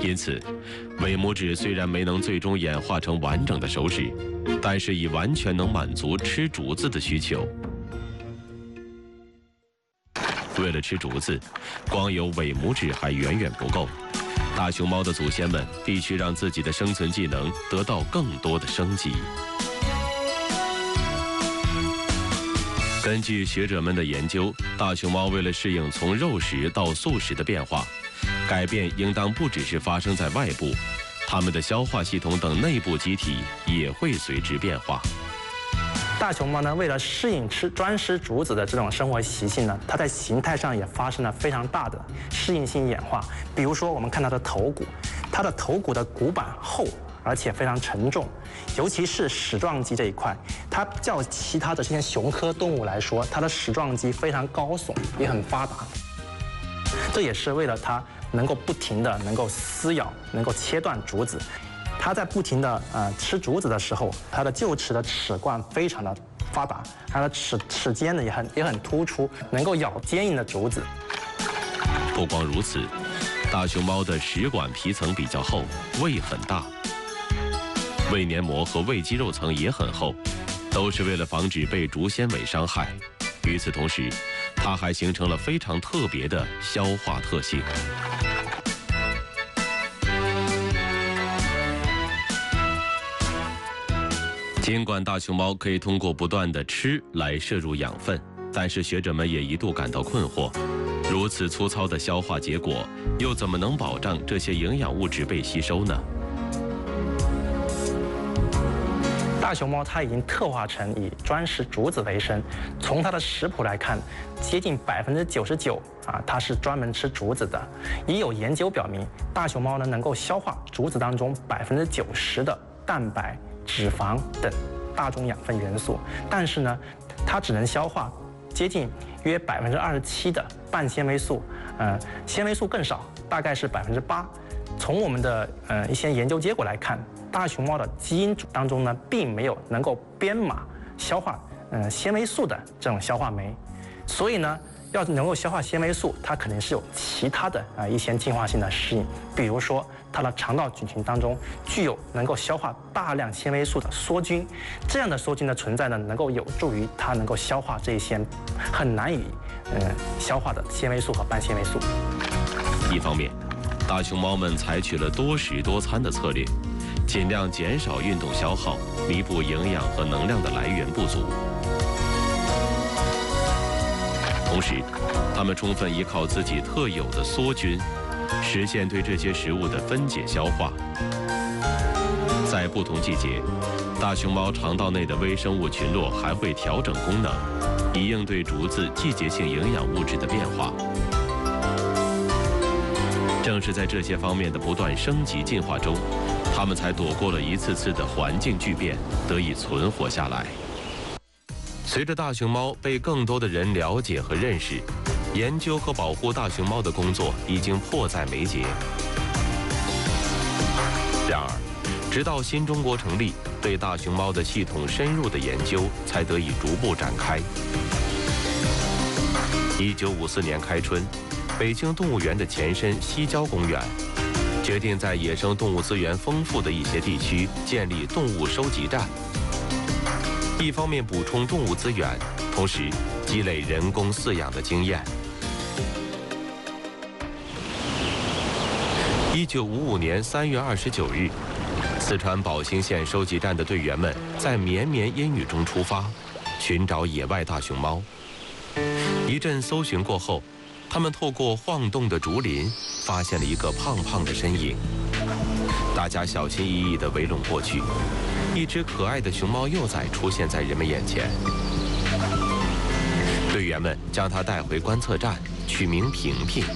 因此，尾拇指虽然没能最终演化成完整的手指，但是已完全能满足吃竹子的需求。为了吃竹子，光有尾拇指还远远不够。大熊猫的祖先们必须让自己的生存技能得到更多的升级。根据学者们的研究，大熊猫为了适应从肉食到素食的变化，改变应当不只是发生在外部，它们的消化系统等内部机体也会随之变化。 大熊猫呢，为了适应专吃竹子的这种生活习性呢，它在形态上也发生了非常大的适应性演化。比如说，我们看它的头骨，它的头骨的骨板厚，而且非常沉重，尤其是矢状肌这一块，它较其他的这些熊科动物来说，它的矢状肌非常高耸，也很发达。这也是为了它能够不停的能够撕咬，能够切断竹子。它在不停的吃竹子的时候，它的臼齿的齿冠非常的发达，它的齿尖呢也很突出，能够咬坚硬的竹子。 不光如此，大熊猫的食管皮层比较厚，胃很大，胃黏膜和胃肌肉层也很厚，都是为了防止被竹纤维伤害。与此同时，它还形成了非常特别的消化特性。尽管大熊猫可以通过不断的吃来摄入养分，但是学者们也一度感到困惑：如此粗糙的消化结果，又怎么能保障这些营养物质被吸收呢？ 大熊猫它已经特化成以专食竹子为生，从它的食谱来看，接近99%它是专门吃竹子的。也有研究表明，大熊猫呢能够消化竹子当中90%的蛋白、脂肪等大宗养分元素，但是呢，它只能消化接近约27%的半纤维素，纤维素更少，大概是8%。从我们的一些研究结果来看，大熊猫的基因当中呢，并没有能够编码消化纤维素的这种消化酶，所以呢，要能够消化纤维素，它肯定是有其他的一些进化性的适应，比如说它的肠道菌群当中具有能够消化大量纤维素的梭菌，这样的梭菌的存在呢，能够有助于它能够消化这些很难以消化的纤维素和半纤维素。 一方面，大熊猫们采取了多食多餐的策略，尽量减少运动消耗，弥补营养和能量的来源不足。同时，它们充分依靠自己特有的梭菌，实现对这些食物的分解消化。在不同季节，大熊猫肠道内的微生物群落还会调整功能，以应对竹子季节性营养物质的变化。正是在这些方面的不断升级进化中，它们才躲过了一次次的环境巨变，得以存活下来。随着大熊猫被更多的人了解和认识，研究和保护大熊猫的工作已经迫在眉睫。然而，直到新中国成立，对大熊猫的系统深入的研究才得以逐步展开。1954年开春，北京动物园的前身西郊公园决定在野生动物资源丰富的一些地区建立动物收集站，一方面补充动物资源，同时积累人工饲养的经验。1955年3月29日，四川宝兴县收集站的队员们在绵绵阴雨中出发，寻找野外大熊猫。一阵搜寻过后，他们透过晃动的竹林，发现了一个胖胖的身影。大家小心翼翼地围拢过去，一只可爱的熊猫幼崽出现在人们眼前。队员们将它带回观测站，取名平平。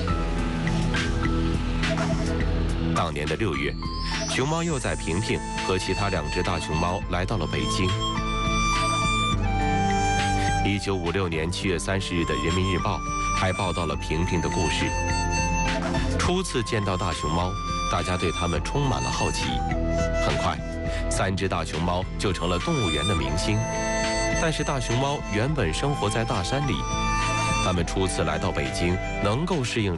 当年的6月，熊猫幼崽平平和其他2只大熊猫来到了北京。1956年7月30日的《人民日报》还报道了平平的故事。初次见到大熊猫，大家对它们充满了好奇。很快，3只大熊猫就成了动物园的明星。但是大熊猫原本生活在大山里，它们初次来到北京，能够适应